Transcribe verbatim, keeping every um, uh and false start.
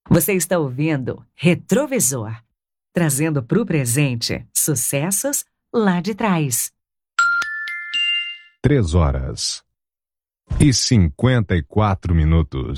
Você está ouvindo Retrovisor, trazendo para o presente sucessos lá de trás. Três horas e cinquenta e quatro minutos.